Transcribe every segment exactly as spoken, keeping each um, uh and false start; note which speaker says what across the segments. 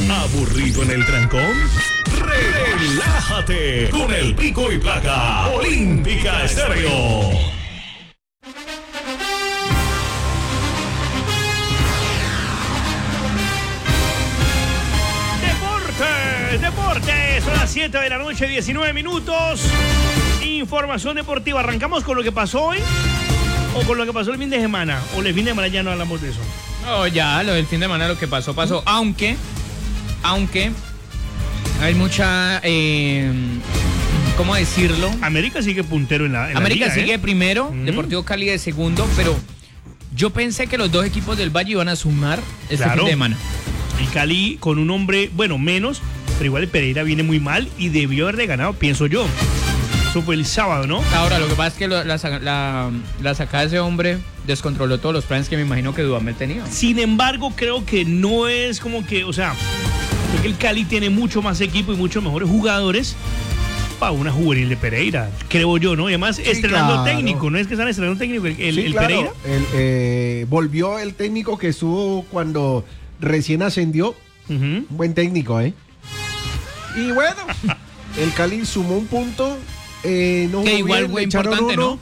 Speaker 1: ¿Aburrido en el trancón? Relájate con el pico y placa Olímpica Estéreo.
Speaker 2: Deportes, deportes, son las siete de la noche, diecinueve minutos. Información deportiva. ¿Arrancamos con lo que pasó hoy? ¿O con lo que pasó el fin de semana? ¿O el fin de semana ya no hablamos de eso?
Speaker 3: No, ya, lo del fin de semana, lo que pasó, pasó. Aunque, aunque, hay mucha, eh, ¿cómo decirlo?
Speaker 2: América sigue puntero en la, en
Speaker 3: América
Speaker 2: la liga,
Speaker 3: sigue
Speaker 2: ¿eh?
Speaker 3: primero,
Speaker 2: Mm.
Speaker 3: Deportivo Cali de segundo, pero yo pensé que los dos equipos del Valle iban a sumar este
Speaker 2: Claro.
Speaker 3: fin de semana.
Speaker 2: Y Cali con un hombre, bueno, menos, pero igual el Pereira viene muy mal y debió haberle ganado, pienso yo. Eso fue el sábado, ¿no?
Speaker 3: Ahora, lo que pasa es que lo- la, sa- la, la sacada de ese hombre descontroló todos los planes que me imagino que Dudamel tenía.
Speaker 2: Sin embargo, creo que no es como que, o sea, creo que el Cali tiene mucho más equipo y muchos mejores jugadores para una juvenil de Pereira, creo yo, ¿no? Y además,
Speaker 4: Sí,
Speaker 2: estrenando
Speaker 4: claro.
Speaker 2: técnico, ¿no es que están estrenando técnico el, el,
Speaker 4: Sí,
Speaker 2: el
Speaker 4: claro,
Speaker 2: Pereira?
Speaker 4: el, eh, volvió el técnico que estuvo cuando recién ascendió.
Speaker 2: Ujú.
Speaker 4: Un buen técnico, ¿eh? Y bueno, el Cali sumó un punto. Eh, no
Speaker 3: Que
Speaker 4: jugó
Speaker 3: igual
Speaker 4: bien,
Speaker 3: fue
Speaker 4: le echaron
Speaker 3: importante,
Speaker 4: uno.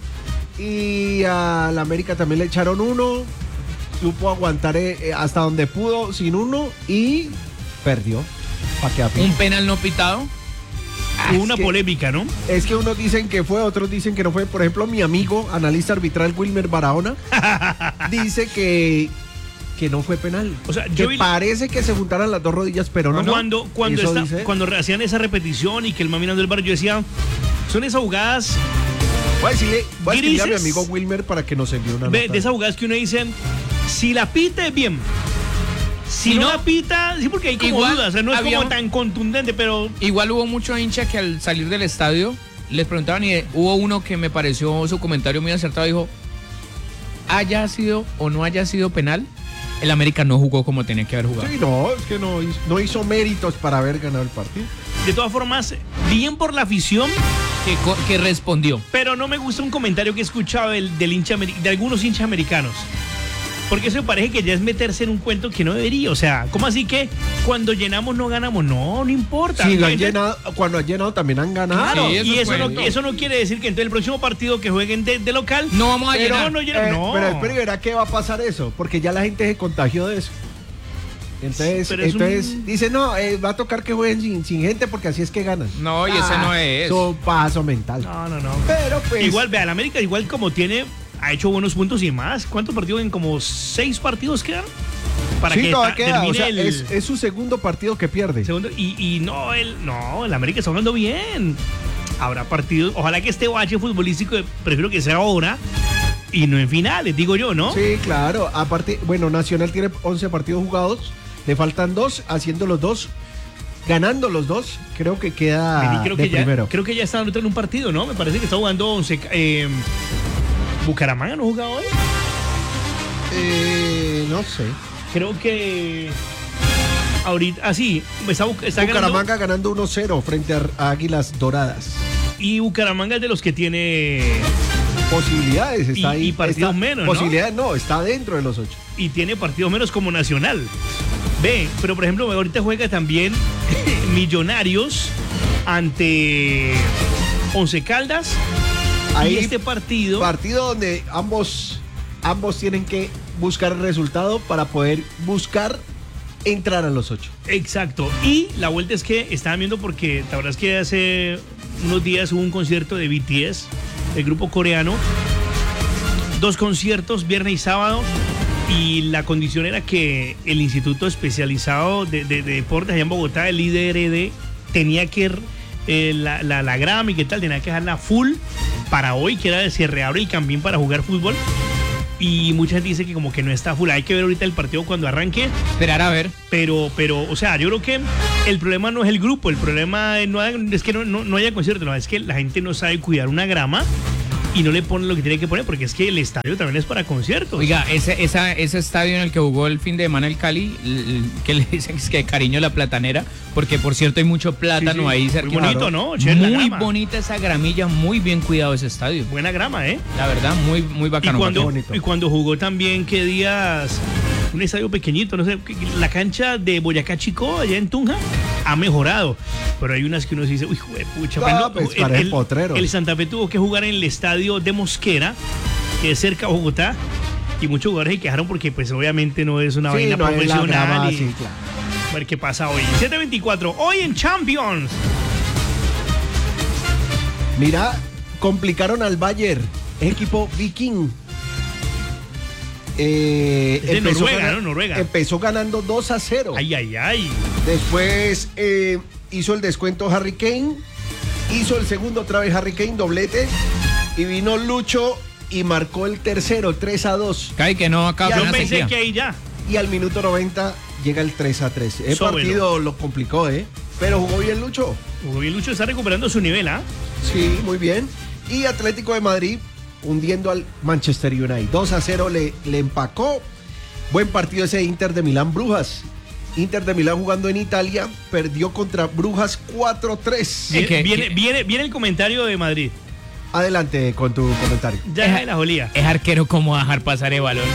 Speaker 4: Y a la América también le echaron uno. Supo aguantar eh, hasta donde pudo sin uno y perdió. ¿Para qué apito?
Speaker 3: Un penal no pitado.
Speaker 2: Hubo
Speaker 4: es
Speaker 2: una
Speaker 4: que-
Speaker 2: polémica, ¿no?
Speaker 4: Es que unos dicen que fue, otros dicen que no fue. Por ejemplo, mi amigo, analista arbitral Wilmer Barahona, dice que, que no fue penal.
Speaker 2: O sea,
Speaker 4: que
Speaker 2: yo vi-
Speaker 4: parece que se juntaran las dos rodillas, pero no.
Speaker 2: cuando cuando,
Speaker 4: Eso
Speaker 2: está-
Speaker 4: dice.
Speaker 2: cuando hacían esa repetición y que el man mirando el bar, yo decía, son esas jugadas,
Speaker 4: Voy a decirle, voy a escribir a mi
Speaker 2: grises.
Speaker 4: amigo Wilmer para que nos envíe una
Speaker 2: ve,
Speaker 4: nota.
Speaker 2: de esas jugadas que uno dice, si la pita es bien. Si
Speaker 3: Si
Speaker 2: no,
Speaker 3: no,
Speaker 2: la pita, sí, porque hay como
Speaker 3: igual
Speaker 2: dudas, o sea, no es
Speaker 3: había
Speaker 2: como
Speaker 3: un-
Speaker 2: tan contundente, pero
Speaker 3: Igual hubo mucho hincha que al salir del estadio les preguntaban y hubo uno que me pareció su comentario muy acertado, dijo, haya sido o no haya sido penal, el América no jugó como tenía que haber jugado.
Speaker 4: Sí, no, es que no, hizo- no hizo méritos para haber ganado el partido.
Speaker 2: de todas formas, bien por la afición,
Speaker 3: Que, co- que respondió.
Speaker 2: pero no me gusta un comentario que he escuchado del, del hincha, ameri- de algunos hinchas americanos. Porque eso me parece que ya es meterse en un cuento que no debería. O sea, ¿cómo así que cuando llenamos no ganamos? No, no importa.
Speaker 4: Sí, lo han
Speaker 2: Entonces,
Speaker 4: llenado, cuando han llenado también han ganado.
Speaker 2: Claro,
Speaker 3: Sí, eso
Speaker 2: y
Speaker 3: es
Speaker 2: eso no,
Speaker 3: bueno.
Speaker 2: eso no quiere decir que entonces el próximo partido que jueguen de, de local
Speaker 3: No vamos a
Speaker 4: Pero,
Speaker 3: llenar.
Speaker 2: no, llena-
Speaker 4: eh,
Speaker 2: no.
Speaker 4: pero espera, y verá qué va a pasar eso, porque ya la gente se contagió de eso. Entonces,
Speaker 2: Sí, pero es
Speaker 4: entonces
Speaker 2: un-
Speaker 4: dice, no, eh, va a tocar que jueguen sin, sin gente porque así es que ganan.
Speaker 3: No, y ese no es.
Speaker 4: Es un paso mental.
Speaker 2: No, no, no.
Speaker 4: Pero pues...
Speaker 2: Igual, vea, el América igual como tiene, ha hecho buenos puntos y más. ¿Cuántos partidos en como seis partidos quedan? Para
Speaker 4: sí,
Speaker 2: que
Speaker 4: todavía
Speaker 2: ta-
Speaker 4: queda, o
Speaker 2: termine
Speaker 4: sea,
Speaker 2: el
Speaker 4: es, es su segundo partido que pierde.
Speaker 2: segundo. Y, y no, el, no, el América está jugando bien. Habrá partidos, ojalá que este bache futbolístico, prefiero que sea ahora y no en finales, digo yo, ¿no?
Speaker 4: Sí, claro. Aparte, bueno, Nacional tiene once partidos jugados, le faltan dos, haciendo los dos, ganando los dos, creo que queda
Speaker 2: Vení, creo,
Speaker 4: de
Speaker 2: que ya,
Speaker 4: primero.
Speaker 2: creo que ya está ahorita en un partido, ¿no? Me parece que está jugando once. Eh, Bucaramanga no ha jugado hoy.
Speaker 4: Eh, no sé.
Speaker 2: Creo que ahorita, ah, sí, está, Bu- está ganando.
Speaker 4: Bucaramanga ganando uno cero frente a a Águilas Doradas.
Speaker 2: Y Bucaramanga es de los que tiene
Speaker 4: Posibilidades, está
Speaker 2: Y-
Speaker 4: ahí.
Speaker 2: y partidos
Speaker 4: está-
Speaker 2: menos, ¿no?
Speaker 4: Posibilidades no, está dentro de los ocho.
Speaker 2: y tiene partidos menos como Nacional. Ve, pero por ejemplo, ahorita juega también Millonarios ante Once Caldas.
Speaker 4: Ahí
Speaker 2: y este partido,
Speaker 4: Partido donde ambos, ambos tienen que buscar el resultado para poder buscar entrar a los ocho.
Speaker 2: exacto. Y la vuelta es que estaban viendo porque la verdad es que hace unos días hubo un concierto de B T S, el grupo coreano. Dos conciertos, viernes y sábado. Y la condición era que el Instituto Especializado de, de- de Deportes allá en Bogotá, el I D R D, tenía que eh, la, la, la grama y qué tal, tenía que dejarla full para hoy, que era se reabre el campín para jugar fútbol. Y mucha gente dice que como que no está full. Hay que ver ahorita el partido cuando arranque.
Speaker 3: Esperar a ver.
Speaker 2: Pero, pero, o sea, yo creo que el problema no es el grupo, el problema no es que no, no, no haya concierto, no, es que la gente no sabe cuidar una grama y no le pone lo que tiene que poner, porque es que el estadio también es para conciertos.
Speaker 3: Oiga, ese, esa, ese estadio en el que jugó el fin de semana el Cali, l- l- que le dicen que es que cariño la platanera, porque por cierto hay mucho plátano
Speaker 2: Sí, sí.
Speaker 3: ahí
Speaker 2: Muy
Speaker 3: cerca.
Speaker 2: bonito, ¿no? Chévere la
Speaker 3: Muy
Speaker 2: grama.
Speaker 3: bonita esa gramilla, muy bien cuidado ese estadio.
Speaker 2: Buena grama, ¿eh?
Speaker 3: La verdad, muy, muy
Speaker 2: Y
Speaker 3: bacano.
Speaker 2: cuando,
Speaker 4: bonito.
Speaker 2: y cuando jugó también, ¿qué días? un estadio pequeñito, no sé, la cancha de Boyacá Chico, allá en Tunja, ha mejorado, pero hay unas que uno dice, uy, pucha,
Speaker 4: No, pues, parece potrero.
Speaker 2: el Santa Fe tuvo que jugar en el estadio de Mosquera, que es cerca de Bogotá, y muchos jugadores se quejaron porque pues obviamente no es una
Speaker 4: Sí,
Speaker 2: vaina
Speaker 4: no es la
Speaker 2: profesional.
Speaker 4: grama,
Speaker 2: y-
Speaker 4: sí, claro.
Speaker 2: A ver qué pasa hoy. siete veinticuatro, hoy en Champions.
Speaker 4: Mira, complicaron al Bayern, equipo viking. Eh,
Speaker 2: Es de
Speaker 4: empezó
Speaker 2: Noruega,
Speaker 4: gana-
Speaker 2: ¿no? Noruega.
Speaker 4: Empezó ganando dos a cero.
Speaker 2: Ay, ay, ay.
Speaker 4: Después eh, hizo el descuento Harry Kane. Hizo el segundo otra vez Harry Kane, doblete. Y vino Lucho y marcó el tercero, tres a dos.
Speaker 3: Cae que no acaba
Speaker 4: Ya,
Speaker 2: Yo
Speaker 3: una
Speaker 2: pensé
Speaker 3: sequía.
Speaker 2: que ahí ya.
Speaker 4: Y al minuto noventa llega el tres a tres. El
Speaker 2: Sóbelo.
Speaker 4: partido lo complicó, ¿eh? Pero jugó bien Lucho.
Speaker 2: Jugó bien Lucho, está recuperando su nivel, ¿ah?
Speaker 4: Sí, muy bien. Y Atlético de Madrid hundiendo al Manchester United. dos a cero le, le empacó. Buen partido ese Inter de Milán Brujas. Inter de Milán jugando en Italia, perdió contra Brujas cuatro tres.
Speaker 3: Eh,
Speaker 2: Viene,
Speaker 3: que-
Speaker 2: viene,
Speaker 3: que-
Speaker 2: viene, viene el comentario de Madrid.
Speaker 4: Adelante con tu comentario.
Speaker 2: Ya
Speaker 3: Eh,
Speaker 2: la jolía.
Speaker 3: Es arquero como dejar pasar el balón.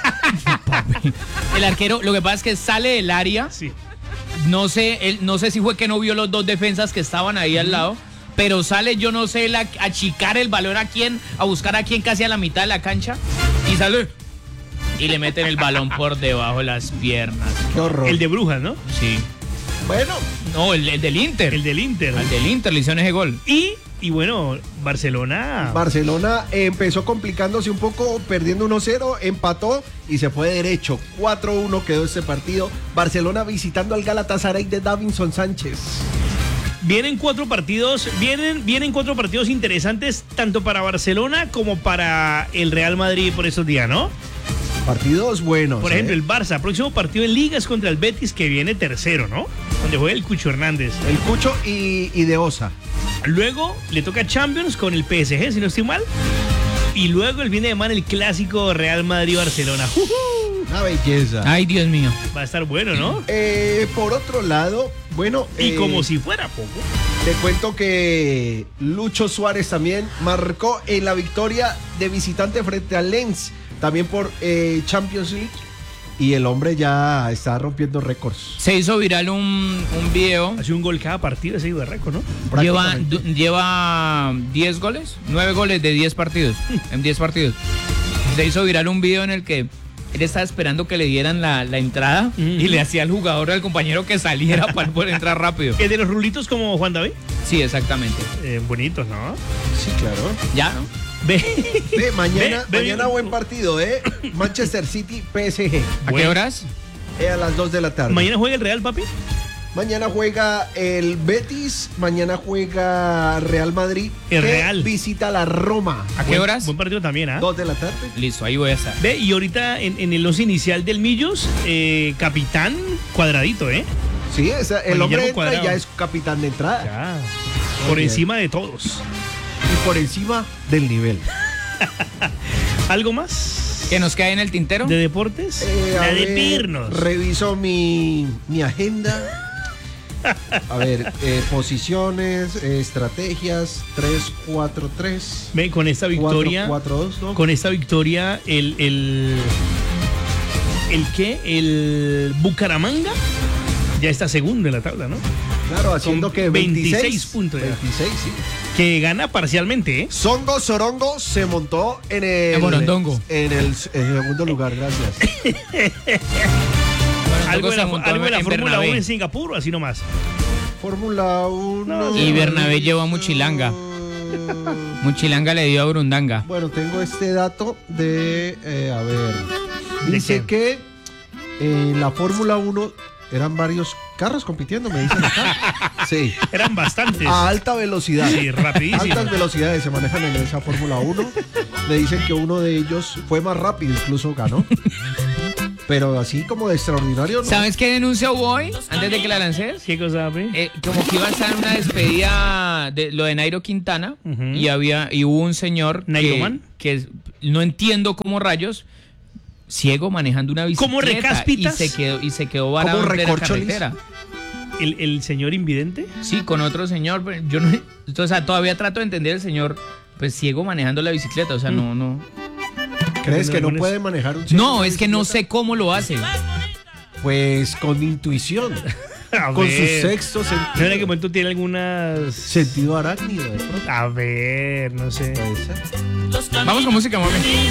Speaker 3: Papi. El arquero, lo que pasa es que sale del área.
Speaker 2: Sí.
Speaker 3: No sé, él, no sé si fue que no vio los dos defensas que estaban ahí al lado, pero sale, yo no sé, la- a achicar el balón a quién, a buscar a quién casi a la mitad de la cancha y sale y le meten el balón por debajo de las piernas.
Speaker 4: Qué horror.
Speaker 2: El de Brujas, ¿no?
Speaker 3: Sí.
Speaker 4: Bueno,
Speaker 3: No, el, el del Inter.
Speaker 2: El del Inter.
Speaker 3: Al del Inter le hicieron ese gol.
Speaker 2: Y, y bueno, Barcelona.
Speaker 4: Barcelona empezó complicándose un poco, perdiendo uno cero, empató y se fue derecho. cuatro uno quedó este partido. Barcelona visitando al Galatasaray de Davinson Sánchez.
Speaker 2: Vienen cuatro partidos, vienen, vienen cuatro partidos interesantes tanto para Barcelona como para el Real Madrid por esos días, ¿no?
Speaker 4: Partidos buenos.
Speaker 2: Por ejemplo,
Speaker 4: ¿eh?
Speaker 2: el Barça, próximo partido en Liga es contra el Betis, que viene tercero, ¿no? Donde juega el Cucho Hernández.
Speaker 4: El Cucho y, y de Osa.
Speaker 2: Luego le toca Champions con el P S G, si no estoy mal. Y luego el fin de semana el clásico Real Madrid-Barcelona. ¡Jujú!
Speaker 4: Una belleza.
Speaker 3: Ay, Dios mío.
Speaker 2: Va a estar bueno, ¿no?
Speaker 4: Eh, por otro lado, bueno.
Speaker 2: Y
Speaker 4: eh,
Speaker 2: como si fuera poco.
Speaker 4: Te cuento que Lucho Suárez también marcó en la victoria de visitante frente al Lens, también por eh, Champions League. Y el hombre ya está rompiendo récords.
Speaker 3: Se hizo viral un, un video.
Speaker 2: Hace un gol cada partido, ese de récord, ¿no?
Speaker 3: Lleva,
Speaker 4: Prácticamente.
Speaker 3: du- lleva diez goles, nueve goles de diez partidos, en diez partidos. Se hizo viral un video en el que él estaba esperando que le dieran la, la entrada
Speaker 2: Ujú.
Speaker 3: y le hacía al jugador, al compañero que saliera para poder entrar rápido.
Speaker 2: ¿El de los rulitos como Juan David?
Speaker 3: Sí, exactamente.
Speaker 2: Eh, bonitos, ¿no?
Speaker 4: Sí, claro.
Speaker 3: Ya, ¿no?
Speaker 2: Ve.
Speaker 4: Ve, mañana,
Speaker 2: Ve, ve,
Speaker 4: mañana
Speaker 2: ve.
Speaker 4: buen partido, ¿eh? Manchester City P S G.
Speaker 3: ¿A
Speaker 2: Bueno.
Speaker 3: qué horas?
Speaker 4: eh, a las dos de la tarde.
Speaker 2: Mañana juega el Real, papi.
Speaker 4: Mañana juega el Betis, mañana juega Real Madrid.
Speaker 2: El
Speaker 4: que
Speaker 2: Real.
Speaker 4: visita la Roma.
Speaker 3: ¿A qué
Speaker 2: Buen-
Speaker 3: horas?
Speaker 2: Buen partido también, ¿ah?
Speaker 4: Dos de la tarde.
Speaker 3: Listo, ahí voy a estar.
Speaker 2: Ve, y ahorita en, en el once inicial del Millos, eh, capitán cuadradito, ¿eh?
Speaker 4: Sí, esa- el
Speaker 2: Juan
Speaker 4: hombre
Speaker 2: Guillermo
Speaker 4: entra y
Speaker 2: Cuadrado.
Speaker 4: ya es capitán de entrada.
Speaker 2: Ya.
Speaker 4: Muy
Speaker 2: Por
Speaker 4: bien.
Speaker 2: encima de todos.
Speaker 4: Y por encima del nivel.
Speaker 2: ¿Algo más?
Speaker 3: ¿Qué nos cae en el tintero?
Speaker 2: ¿De deportes?
Speaker 4: Eh, a
Speaker 2: La de
Speaker 4: ver,
Speaker 2: Pirnos.
Speaker 4: Reviso mi, mi agenda. A ver, eh, posiciones, eh, estrategias, tres cuatro tres.
Speaker 2: Ve, con esta victoria.
Speaker 4: cuatro dos, ¿no?
Speaker 2: Con esta victoria, el. ¿El, el qué? El Bucaramanga ya está segundo en la tabla, ¿no?
Speaker 4: Claro, haciendo
Speaker 2: con
Speaker 4: que
Speaker 2: veintiséis
Speaker 4: veintiséis
Speaker 2: puntos ya.
Speaker 4: veintiséis, sí.
Speaker 2: Que gana parcialmente, ¿eh?
Speaker 4: Songo Sorongo se montó en el.
Speaker 3: En Morondongo.
Speaker 4: En el, en el segundo lugar, gracias.
Speaker 2: Algo de la,
Speaker 3: se montó
Speaker 2: algo de la
Speaker 3: en
Speaker 2: Fórmula
Speaker 3: Bernabé.
Speaker 2: uno en Singapur, o así nomás.
Speaker 4: Fórmula uno.
Speaker 3: Y Bernabé lleva Muchilanga. Muchilanga le dio a Burundanga.
Speaker 4: Bueno, tengo este dato de. eh, a ver. Dice que en la Fórmula uno eran varios carros compitiendo, me dicen acá. Sí.
Speaker 2: Eran bastantes.
Speaker 4: A alta velocidad.
Speaker 2: Sí, rapidísimo.
Speaker 4: Altas velocidades se manejan en esa Fórmula uno. Me dicen que uno de ellos fue más rápido, incluso ganó. Pero así como de extraordinario, ¿no?
Speaker 3: ¿Sabes qué denuncia hubo hoy? Antes de que la lances.
Speaker 2: ¿Qué cosa, papi?
Speaker 3: Eh, como que iba a estar en una despedida de lo de Nairo Quintana
Speaker 2: Ujú.
Speaker 3: y había y hubo un señor
Speaker 2: ¿Nairo
Speaker 3: que,
Speaker 2: Man?
Speaker 3: que es- no entiendo cómo rayos ciego manejando una bicicleta
Speaker 2: ¿Cómo recáspitas?
Speaker 3: y se quedó y se quedó varado
Speaker 4: ¿Cómo
Speaker 3: en plena
Speaker 4: recorcholis?
Speaker 3: carretera.
Speaker 2: ¿El, el señor invidente?
Speaker 3: Sí, con otro señor, pero yo no, o sea, todavía trato de entender el señor pues ciego manejando la bicicleta, o sea,
Speaker 2: Mm.
Speaker 3: no no
Speaker 4: ¿Crees que no
Speaker 2: algunas-
Speaker 4: puede manejar un
Speaker 3: No,
Speaker 4: una
Speaker 3: es que no
Speaker 4: bicicleta?
Speaker 3: sé cómo lo hace.
Speaker 4: Pues con intuición,
Speaker 2: A
Speaker 4: con su
Speaker 2: ver.
Speaker 4: sexto
Speaker 2: ¿No era que
Speaker 4: sentido.
Speaker 2: momento tiene algunas.
Speaker 4: Sentido arácnido, de pronto.
Speaker 2: A ver, no sé.
Speaker 4: Puede ser.
Speaker 3: Vamos con música, mami.